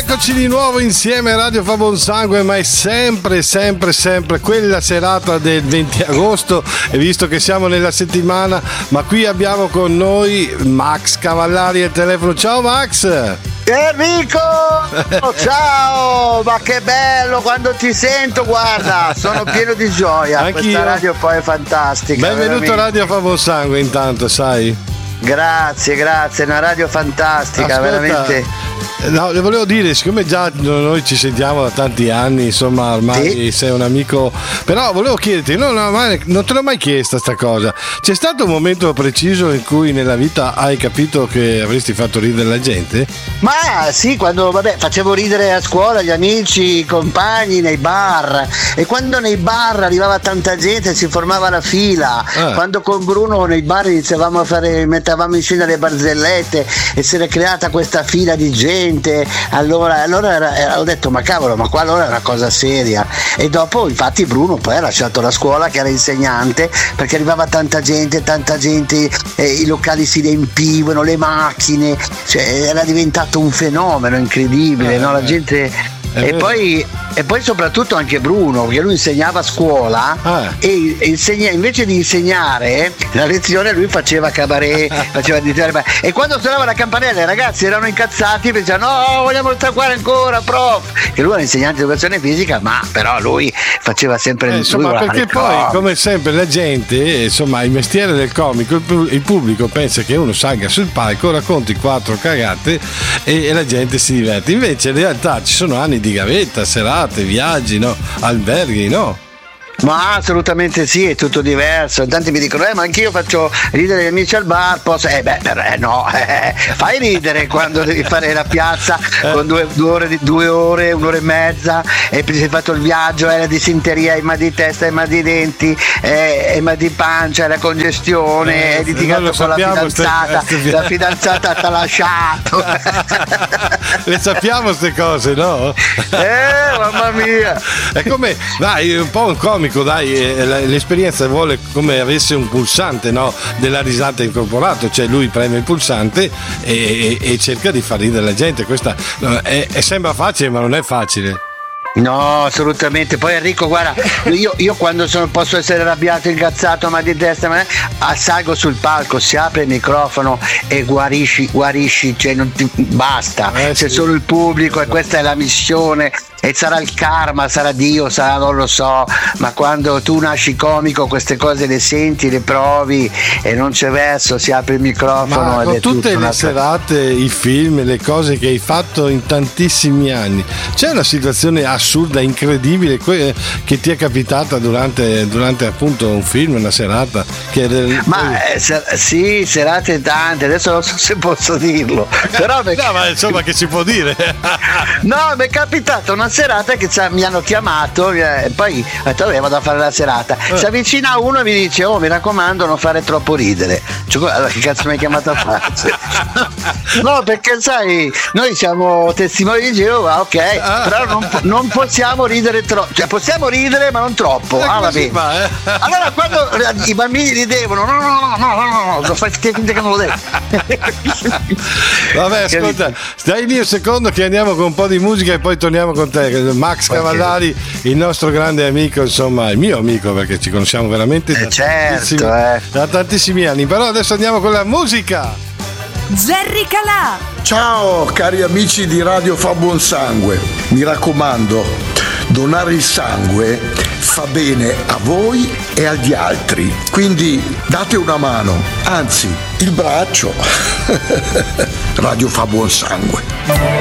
Eccoci di nuovo insieme a Radio Fa Buon Sangue, ma è sempre quella serata del 20 agosto e visto che siamo nella settimana, ma qui abbiamo con noi Max Cavallari al telefono. Ciao Max! Enrico! Ciao! Ma che bello quando ti sento, guarda, sono pieno di gioia. Anch'io. Questa radio poi è fantastica. Benvenuto veramente. a Radio Fa Buon Sangue intanto, sai? Grazie, è una radio fantastica. Ascolta, veramente. No, le volevo dire, siccome già noi ci sentiamo da tanti anni, insomma, ormai Sì. sei un amico, però volevo chiederti, non te l'ho mai chiesta sta cosa. C'è stato un momento preciso in cui nella vita hai capito che avresti fatto ridere la gente? Ma sì, quando facevo ridere a scuola gli amici, i compagni nei bar, e quando nei bar arrivava tanta gente si formava la fila. Quando con Bruno nei bar mettevamo in scena le barzellette e si era creata questa fila di gente. Allora ho detto ma cavolo, ma qua allora è una cosa seria. E dopo infatti Bruno poi ha lasciato la scuola, che era insegnante, perché arrivava tanta gente, i locali si riempivano, le macchine, cioè era diventato un fenomeno incredibile, no? La gente. E poi soprattutto anche Bruno, che lui insegnava a scuola e invece di insegnare la lezione lui faceva cabaret, e quando suonava la campanella i ragazzi erano incazzati e dicevano no, vogliamo stare ancora, prof, che lui era insegnante di educazione fisica, ma però lui faceva sempre insomma, perché poi come sempre la gente, insomma, il mestiere del comico, il pubblico pensa che uno salga sul palco, racconti 4 cagate e la gente si diverte, invece in realtà ci sono anni di gavetta, serate, viaggi, no? Alberghi, no? Ma assolutamente sì, è tutto diverso. Tanti mi dicono ma anch'io faccio ridere gli amici al bar, posso? No, fai ridere quando devi fare la piazza con 2 ore, un'ora e mezza, e poi sei fatto il viaggio, la dissenteria, il mal di testa, il mal di denti, il mal di pancia, la congestione, hai litigato con la fidanzata, la fidanzata ti ha lasciato. Le sappiamo queste cose, no? Mamma mia. È come, dai, un po' un comico, dai, l'esperienza vuole come avesse un pulsante, no? Della risata incorporato, cioè lui preme il pulsante e cerca di far ridere la gente. Questa sembra facile, ma non è facile. No, assolutamente. Poi Enrico, guarda, io quando posso essere arrabbiato, incazzato, ma di testa, salgo sul palco, si apre il microfono e guarisci, cioè basta, c'è solo il pubblico e questa è la missione. E sarà il karma, sarà Dio, sarà non lo so, ma quando tu nasci comico queste cose le senti, le provi e non c'è verso, si apre il microfono. Ma con tutte le serate, i film, le cose che hai fatto in tantissimi anni, c'è una situazione assurda, incredibile che ti è capitata durante appunto un film, una serata? Sì, serate tante, adesso non so se posso dirlo. Però no, ma insomma che si può dire? No, mi è capitata una serata che mi hanno chiamato e poi ho detto vado a fare la serata, si avvicina uno e mi dice mi raccomando non fare troppo ridere. Allora che cazzo mi hai chiamato a fare? No, perché sai, noi siamo testimoni di Geova, ok, però non possiamo ridere troppo, cioè possiamo ridere ma non troppo. Va bene. Allora quando i bambini ridevano no, fai finta che non lo devo. Vabbè, ascolta, stai lì un secondo che andiamo con un po' di musica e poi torniamo con te. Max Cavallari, il nostro grande amico, insomma il mio amico, perché ci conosciamo veramente da tantissimi anni, però adesso andiamo con la musica. Gerry Calà. Ciao cari amici di Radio Fa Buon Sangue, mi raccomando, donare il sangue fa bene a voi e agli altri, quindi date una mano, anzi il braccio. Radio Fa Buon Sangue.